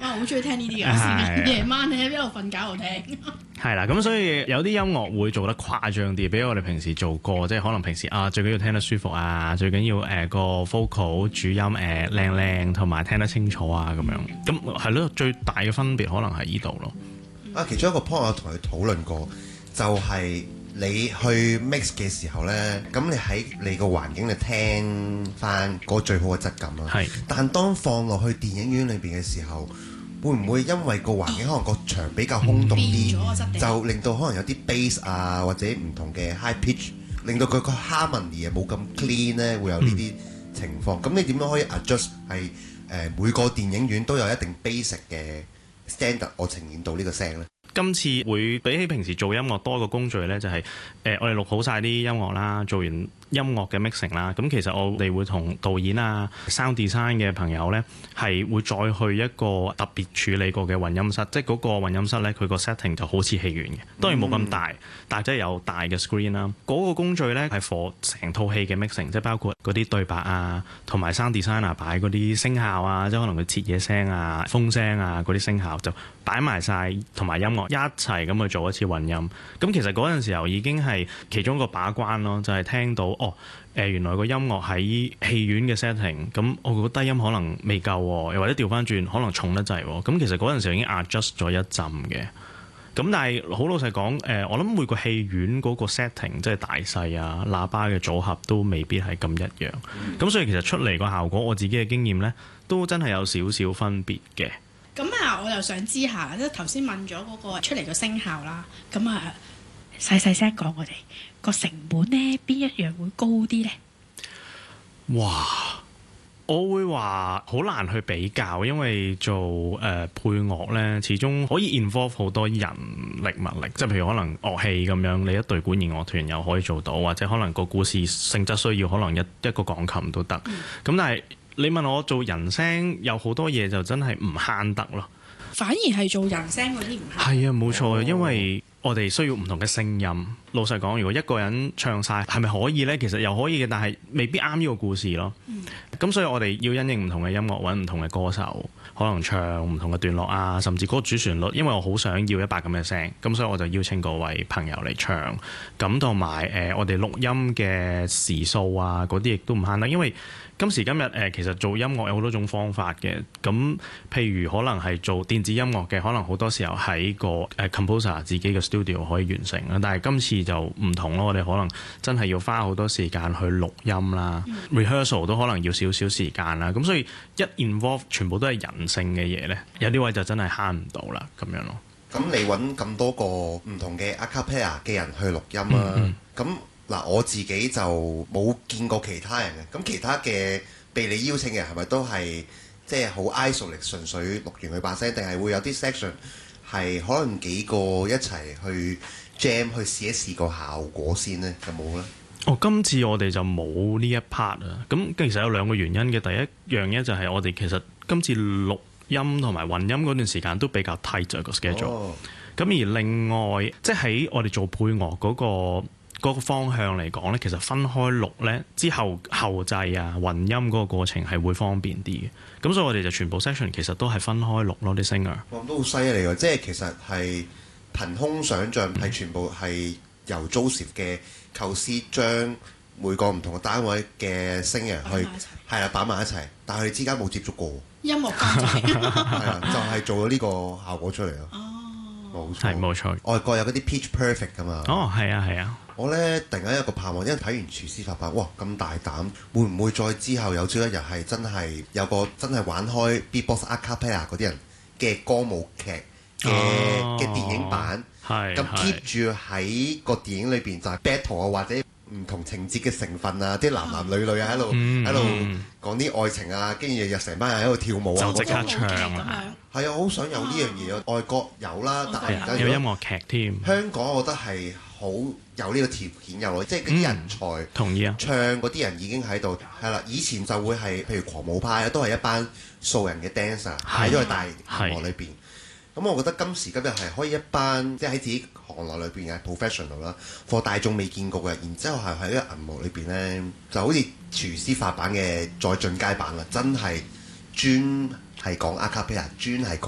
好中意聽呢啲嘅，夜晚你喺邊度瞓覺度聽。 係啦，咁所以有啲音樂會做得誇張啲，比我哋平時做過，即係可能平時最緊要聽得舒服啊，最緊要個 vocal 主音靚靚，同埋聽得清楚啊咁樣。咁係咯，最大嘅分別可能係呢度咯。 其中一個 point 我同佢討論過，就係你去 mix 嘅時候呢，咁你喺你個環境嚟聽翻嗰最好嘅質感啊。 係。但當放落去電影院裏邊嘅時候，會唔會因為個環境可能個場比較空洞啲，就令到可能有啲 bass 啊或者唔同嘅 high pitch， 令到佢個 harmony 冇咁 clean 呢？會有呢啲情況。咁你點樣可以 adjust 係每個電影院都有一定 basic 嘅 standard， 我呈現到呢個聲呢？ 今次會比起平時做音樂多個工序呢，就係我哋錄好晒啲音樂啦，做完音樂嘅 mixing 啦。咁其實我哋會同導演啊、sound design 嘅朋友呢，係會再去一個特別處理過嘅混音室，即係嗰個混音室呢，佢個 setting 就好似戲院嘅，當然冇咁大，但係即係有大嘅 screen 啦。嗰個工序呢，係 for 成套戲嘅 mixing，即係包括嗰啲對白啊，同埋 sound designer 擺嗰啲聲效啊，即係可能佢切嘢聲啊、風聲啊嗰啲聲效就擺埋晒，同埋音樂一齊咁去做一次混音。咁其實嗰陣時候已經係其中一個把關咯，就係聽到原來個音樂喺戲院嘅 setting， 咁我覺得低音可能未夠，又或者調翻轉可能重得滯。咁其實嗰陣時候已經 adjust 咗一陣嘅。咁但係好老實講，我諗每個戲院嗰個 setting 即係大細啊、喇叭嘅組合都未必係咁一樣。咁所以其實出嚟個效果，我自己嘅經驗呢，都真係有少少分別嘅。 咁我又想知下，即係頭先問咗嗰個出嚟個聲效啦，咁細聲講我哋個成本呢，邊一樣會高啲呢？ 哇！我會話好難去比較，因為做配樂呢，始終可以 involve 好多人力物力，即係譬如可能樂器咁樣，你一隊管弦樂團又可以做到，或者可能個故事性質需要，可能一個鋼琴都得。咁但係你問我做人聲，有好多嘢就真係唔慳得咯。 反而係做人聲嗰啲唔慳。係啊，冇錯，因為我哋需要唔同嘅聲音。老實講，如果一個人唱晒，係咪可以呢？其實又可以嘅，但係未必啱呢個故事咯。咁所以我哋要因應唔同嘅音樂，揾唔同嘅歌手，可能唱唔同嘅段落啊，甚至嗰個主旋律。因為我好想要一把咁嘅聲，咁所以我就邀請各位朋友嚟唱。咁同埋我哋錄音嘅時數啊，嗰啲亦都唔慳得，因為今時今日其實做音樂有好多種方法嘅。咁譬如可能係做電子音樂嘅，可能好多時候喺個composer 自己嘅 studio 可以完成啦。但係今次就唔同咯，我哋可能真係要花好多時間去錄音啦，rehearsal 都可能要少少時間啦。咁所以一 involve 全部都係人性嘅嘢呢，有啲位就真係慳唔到啦，咁樣咯。 咁你揾咁多個唔同嘅 a cappella 嘅人去錄音啊？咁嗱，我自己就冇見過其他人嘅。咁其他嘅被你邀請嘅人係咪都係即係好 isolate，純粹錄完佢把聲，定係會有啲 section 係可能幾個一齊去 jam 去試一試個效果先呢？有冇呢？ 今次我哋就冇呢一 part 啊。咁其實有兩個原因嘅。第一樣嘢就係我哋其實今次錄音同埋混音嗰段時間都比較 tight 個 schedule。咁而另外，即係喺我哋做配樂嗰個方向嚟講呢，其實分開錄呢之後後製啊、混音嗰個過程係會方便啲嘅。咁所以我哋就全部 section 其實都係分開錄咯，啲 singer。都好犀利喎！即係其實係憑空想像，係全部係由 Joseph 嘅構思將每個唔同嘅單位嘅 singer 去係啦擺埋一齊，但係佢哋之間冇接觸過音樂監製係啊，就係做咗呢個效果出嚟咯。冇錯， 係冇錯。 外國有嗰啲 pitch perfect 噶嘛。 係啊係啊。 我呢突然間有個盼望，因為睇完廚師發辦，哇咁大膽，會唔會再之後有朝一日係真係有個真係玩開 beatbox a cappella 嗰啲人嘅歌舞劇嘅電影版，咁 keep 住喺個電影裏邊就係 battle 啊，或者唔同情節嘅成分啊，啲男男女女啊喺度講啲愛情啊，跟住又成班人喺度跳舞啊， 就即刻唱啊！ 係啊，好想有呢樣嘢。外國有啦，但係而家有音樂劇添。香港我覺得係好有呢個條件有，即係嗰啲人才同意啊！ 唱嗰啲人已經喺度係啦。以前就會係譬如狂舞派都係一班素人嘅 dancer 喺咗大銀幕裏邊。咁我覺得今時今日係可以一班即係喺自己行內裏邊嘅 professional 啦，for 大眾未見過嘅，然之後係喺個銀幕裏邊咧，就好似廚師發版嘅再進階版啦，真係專係講 a cappella，專係講